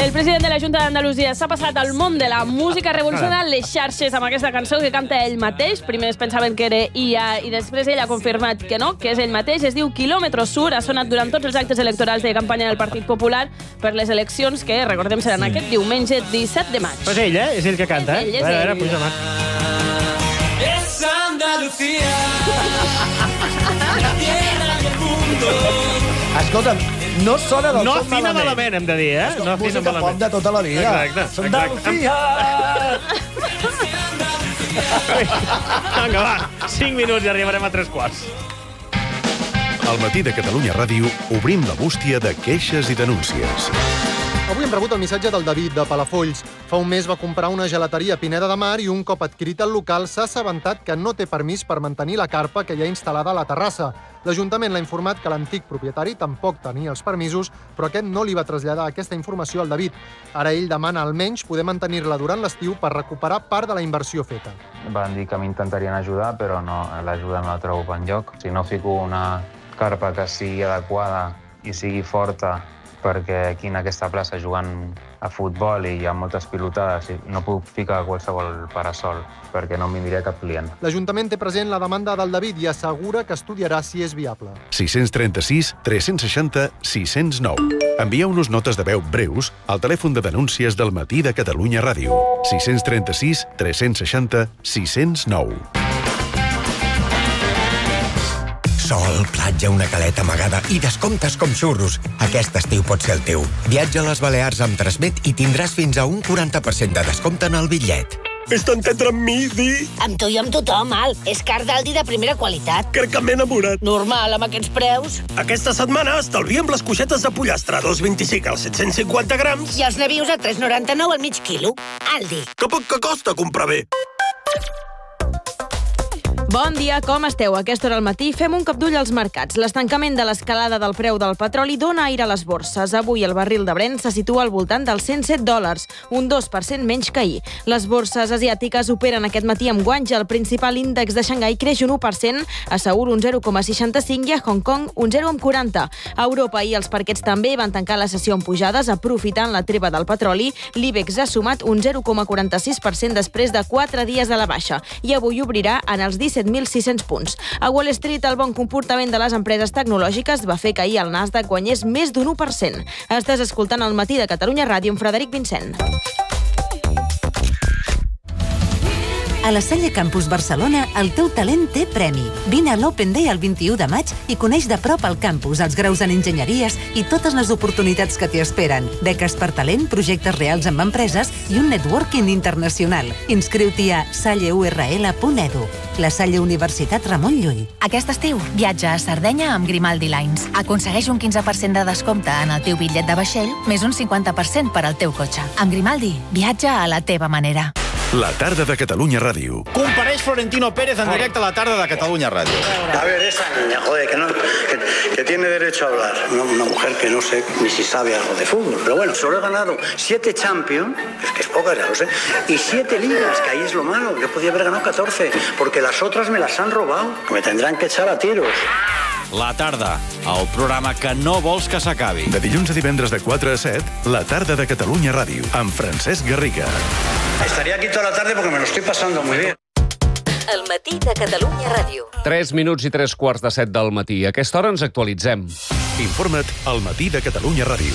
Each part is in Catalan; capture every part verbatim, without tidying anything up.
El president de la Junta d'Andalusia s'ha passat al món de la música, revolucionant les xarxes amb aquesta cançó que canta ell mateix. Primer es pensaven que era I A i després ell ha confirmat que no, que és ell mateix. Es diu Kilómetro Sur, ha sonat durant tots els actes electorals de campanya del Partit Popular per les eleccions que, recordem, seran aquest diumenge disset de maig. Pues ell, eh? És ell que canta, eh? És ell, és a veure, ell. puja mà. Es Andalucía, la tierra del mundo. Escolta'm, no sona del No tot afina malament, hem de dir, eh? No afina música pop malament. de tota la vida. Exacte, Andalucía! Vinga, va, cinc minuts i arribarem a tres quarts. Al matí de Catalunya Ràdio obrim la bústia de queixes i denúncies. Avui hem rebut el missatge del David, de Palafolls. Fa un mes va comprar una gelateria a Pineda de Mar i un cop adquirit el local s'ha assabentat que no té permís per mantenir la carpa que hi ha instal·lada a la terrassa. L'Ajuntament l'ha informat que l'antic propietari tampoc tenia els permisos, però aquest no li va traslladar aquesta informació al David. Ara ell demana almenys poder mantenir-la durant l'estiu per recuperar part de la inversió feta. Van dir que m'intentarien ajudar, però no, l'ajuda no la trobo enlloc. Si no fico una carpa que sigui adequada i sigui forta, perquè aquí en aquesta plaça jugant a futbol i hi ha moltes pilotades i no puc ficar qualsevol parasol perquè no em vindria cap client. L'Ajuntament té present la demanda del David i assegura que estudiarà si és viable. sis tres sis, tres sis zero, sis zero nou. Envieu-nos notes de veu breus al telèfon de denúncies del Matí de Catalunya Ràdio. sis tres sis, tres sis zero, sis zero nou. Sol, platja, una caleta amagada i descomptes com xurros. Aquest estiu pot ser el teu. Viatja a les Balears amb Transmet i tindràs fins a un quaranta per cent de descompte en el bitllet. Vés t'entendre amb mi, Di? Amb tu i amb tothom, Al. És car d'Aldi de primera qualitat. Crec que m'he enamorat. Normal, amb aquests preus. Aquesta setmana estalviem les coixetes de pollastre a dos coma vint-i-cinc als set-cents cinquanta grams. I els navius a tres coma noranta-nou al mig quilo. Aldi. Que poc que costa comprar bé. Bon dia, com esteu? A aquesta hora al matí fem un cop d'ull als mercats. L'estancament de l'escalada del preu del petroli dona aire a les borses. Avui el barril de Brent se situa al voltant dels cent set dòlars, un dos per cent menys que ahir. Les borses asiàtiques operen aquest matí amb guanys. El principal índex de Xangai creix un u per cent, a Seül un zero coma seixanta-cinc i a Hong Kong un zero coma quaranta. A Europa i els parquets també van tancar la sessió amb pujades, aprofitant la treva del petroli. L'Ibex ha sumat un zero coma quaranta-sis per cent després de quatre dies de la baixa i avui obrirà en els disset mil sis-cents punts. A Wall Street, el bon comportament de les empreses tecnològiques va fer que ahir el Nasdaq guanyés més d'un u per cent. Estàs escoltant el Matí de Catalunya Ràdio amb Frederic Vincent. A la Salle Campus Barcelona, el teu talent té premi. Vine a l'Open Day el vint-i-u de maig i coneix de prop el campus, els graus en enginyeries i totes les oportunitats que t'hi esperen. Beques per talent, projectes reals amb empreses i un networking internacional. Inscriu-t'hi a salle u erre ele punt edu. La Salle Universitat Ramon Llull. Aquest estiu, viatja a Sardenya amb Grimaldi Lines. Aconsegueix un quinze per cent de descompte en el teu bitllet de vaixell, més un cinquanta per cent per al teu cotxe. Amb Grimaldi, viatja a la teva manera. La tarda de Catalunya Ràdio. Compareix Florentino Pérez en directe a la tarda de Catalunya Ràdio. A ver, esa niña, joder, que, no, que, que tiene derecho a hablar. Una, una mujer que no sé ni si sabe algo de fútbol. Pero bueno, solo he ganado siete Champions, es que es poca, ya lo sé, y siete ligas, que ahí es lo malo. Yo podía haber ganado catorce, porque las otras me las han robado. Me tendrán que echar a tiros. La tarda, el programa que no vols que s'acabi. De dilluns a divendres de quatre a set, la tarda de Catalunya Ràdio, amb Francesc Garriga. Estaría aquí toda la tarde porque me lo estoy pasando muy bien. El Matí de Catalunya Ràdio. tres minuts i tres quarts de set del matí. A aquesta hora ens actualitzem. Informa't al Matí de Catalunya Ràdio.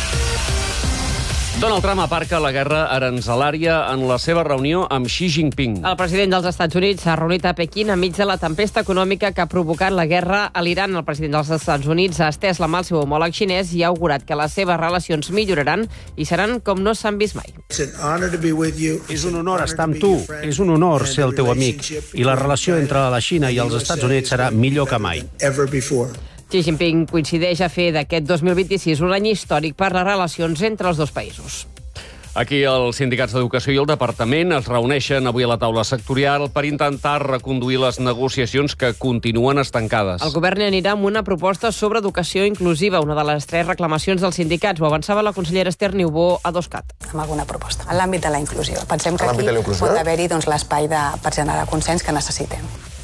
Donald Trump aparca la guerra aranzelària en la seva reunió amb Xi Jinping. El president dels Estats Units s'ha reunit a Pequín enmig de la tempesta econòmica que ha provocat la guerra a l'Iran. El president dels Estats Units ha estès la mà al seu homòleg xinès i ha augurat que les seves relacions milloraran i seran com no s'han vist mai. És un honor estar amb tu, és un honor ser el teu amic, i la relació entre la Xina i els Estats Units serà millor que mai. Xi Jinping coincideix a fer d'aquest dos mil vint-i-sis un any històric per les relacions entre els dos països. Aquí els sindicats d'Educació i el Departament es reuneixen avui a la taula sectorial per intentar reconduir les negociacions que continuen estancades. El govern anirà amb una proposta sobre educació inclusiva, una de les tres reclamacions dels sindicats. Ho avançava la consellera Esther Niubó a Doscat. Amb alguna proposta, en l'àmbit de la inclusió. Pensem que aquí pot haver-hi doncs, l'espai de, per generar consens que necessitem.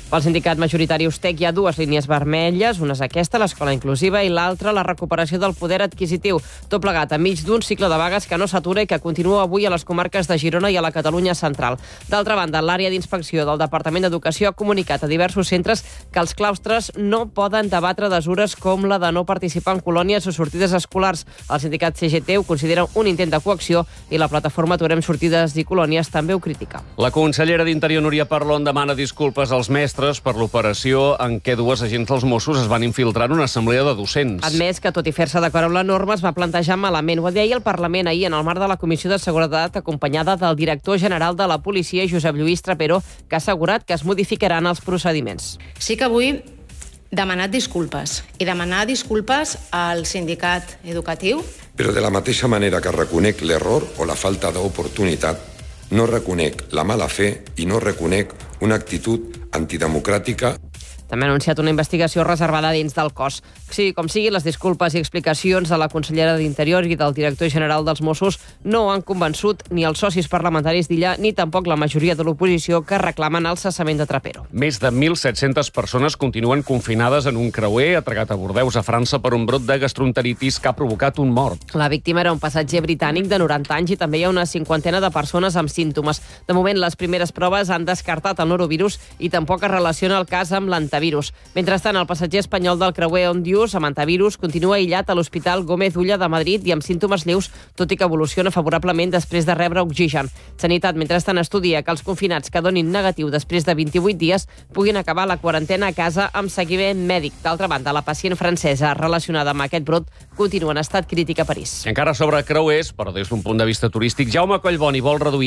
Pel sindicat majoritari Ustec hi ha dues línies vermelles, una és aquesta, l'escola inclusiva, i l'altra, la recuperació del poder adquisitiu. Tot plegat enmig d'un cicle de vagues que no s'atura i que continua avui a les comarques de Girona i a la Catalunya central. D'altra banda, l'àrea d'inspecció del Departament d'Educació ha comunicat a diversos centres que els claustres no poden debatre mesures com la de no participar en colònies o sortides escolars. El sindicat C G T ho considera un intent de coacció i la plataforma Aturem Sortides i Colònies també ho critica. La consellera d'Interior, Núria Parlon, demana disculpes als mestres per l'operació en què dues agents dels Mossos es van infiltrar en una assemblea de docents. Ha admès que, tot i fer-se d'acord amb la norma, es va plantejar malament. Ho deia el Parlament ahir en el marc de la Comissió de Seguretat, acompanyada del director general de la Policia, Josep Lluís Trapero, que ha assegurat que es modificaran els procediments. Sí que vull demanar disculpes i demanar disculpes al sindicat educatiu. Però de la mateixa manera que reconec l'error o la falta d'oportunitat, no reconec la mala fe i no reconec una actitud antidemocràtica. També ha anunciat una investigació reservada dins del cos. Sí, com sigui, les disculpes i explicacions de la consellera d'Interior i del director general dels Mossos no han convençut ni els socis parlamentaris d'Illa ni tampoc la majoria de l'oposició que reclamen el cessament de Trapero. Més de mil set-centes persones continuen confinades en un creuer atracat a Bordeus, a França, per un brot de gastroenteritis que ha provocat un mort. La víctima era un passatger britànic de noranta anys i també hi ha una cinquantena de persones amb símptomes. De moment, les primeres proves han descartat el norovirus i tampoc es relaciona el cas amb l'antivirus. Mentrestant, el passatger espanyol del creuer Ondius amb antivirus continua aïllat a l'Hospital Gómez Ulla de Madrid i amb símptomes lleus, tot i que evoluciona favorablement després de rebre oxigen. Sanitat, mentrestant, estudia que els confinats que donin negatiu després de vint-i-vuit dies puguin acabar la quarantena a casa amb seguiment mèdic. D'altra banda, la pacient francesa relacionada amb aquest brot continua en estat crític a París. I encara sobre creuers, però des d'un punt de vista turístic, Jaume Collboni vol reduir